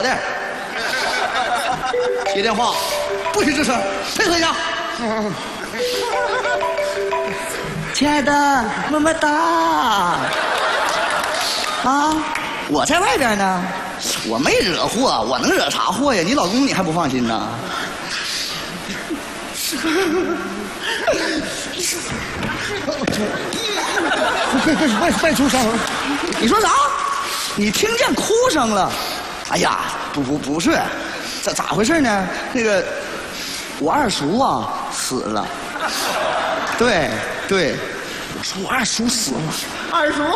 的。接电话，不许吱声，配合一下。亲爱的，么么哒。啊，我在外边呢，我没惹祸，我能惹啥祸呀？你老公你还不放心呢？别出声！你说啥？你听见哭声了？哎呀，不是，这咋回事呢？那个，我二叔啊死了。对，我说我二叔死了。二叔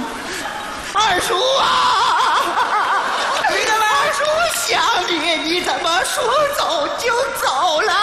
啊！你怎么二叔想你怎么说走就走了？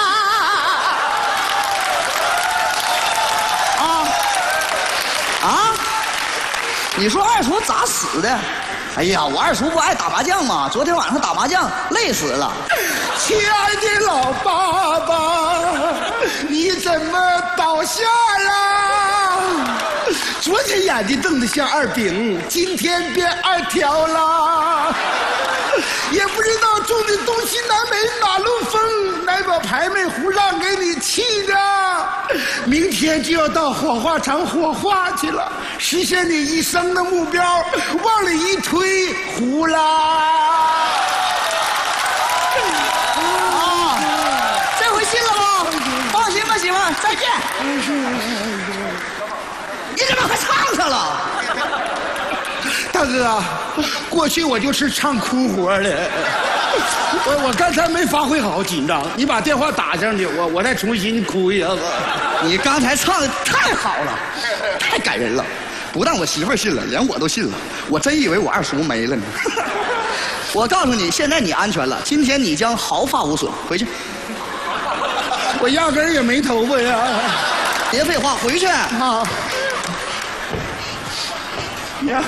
你说二叔咋死的？哎呀，我二叔不爱打麻将吗？昨天晚上打麻将累死了。亲爱的老爸爸，你怎么倒下了？昨天眼睛瞪得像二饼，今天变二条了。也不知道种的东西南北哪路风，哪把牌没胡让给你气的。明天就要到火化场火化去了，实现你一生的目标，往里一推，糊啦！啊，这回信了吗？放心吧，媳妇儿，再见。你怎么还唱上了？大哥，过去我就是唱哭活的，我刚才没发挥好，紧张。你把电话打上去，我再重新哭一下子。你刚才唱的太好了，太感人了，不但我媳妇儿信了，连我都信了。我真以为我二叔没了呢。我告诉你，现在你安全了，今天你将毫发无损。回去。我压根儿也没头发呀。别废话，回去。好。呀！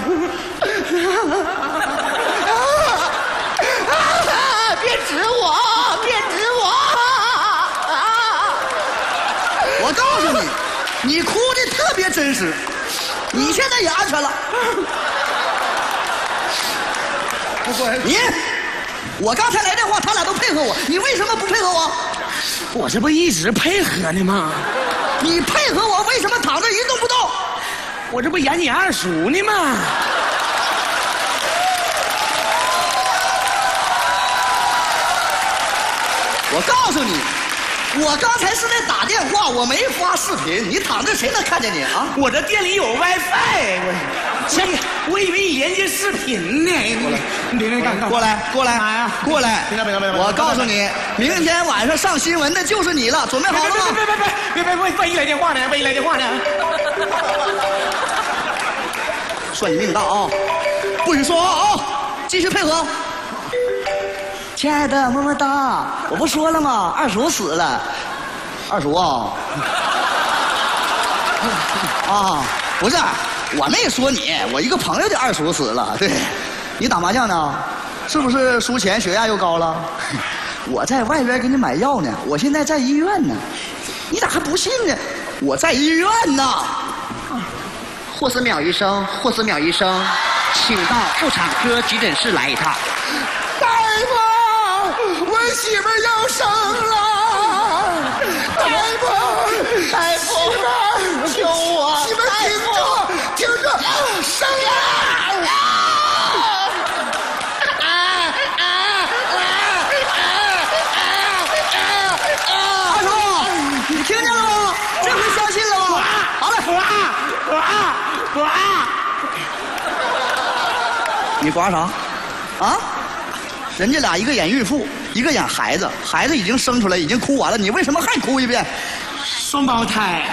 别指我，别指我！我告诉你，你哭的特别真实，你现在也安全了。你，我刚才来电话，他俩都配合我，你为什么不配合我？我这不一直配合呢吗？你配合我，为什么躺着一动不动？我这不演你二叔呢吗？我告诉你，我刚才是在打电话，我没发视频。你躺着谁能看见你啊？我这店里有 WiFi，我以为你连接视频呢。过来，你别干，过来，过来，妈呀，过来！别！我告诉你，明天晚上上新闻的就是你了，准备好了吗？别！万一来电话呢？算你命大啊！不许说话啊！继续配合。亲爱的，么么哒！我不说了吗？二叔死了。二叔啊？啊，不是，我没说你，我一个朋友的二叔死了。对，你打麻将呢？是不是输钱血压又高了？我在外边给你买药呢，我现在在医院呢。你咋还不信呢？我在医院呢。 霍斯淼医生，请到妇产科急诊室来一趟。 大夫，我媳妇要生了！大夫，救我！你们听着，生了！二叔，你听见了吗？这回相信了吗？好了，你刮啥？啊？人家俩一个演孕妇，一个演孩子，孩子已经生出来，已经哭完了，你为什么还哭一遍？ 双胞胎，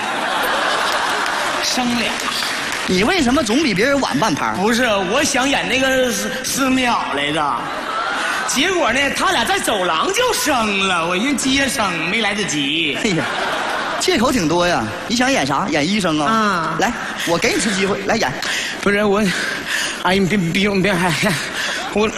生俩。 你为什么总比别人晚半拍？ 不是，我想演那个寺庙来着，结果呢，他俩在走廊就生了，我人接生没来得及。 哎呀，借口挺多呀！你想演啥？演医生啊？ 啊， 来，我给你次机会，来演。 不是我，哎，你别还我。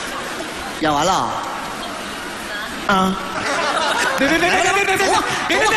演完了。 啊！别！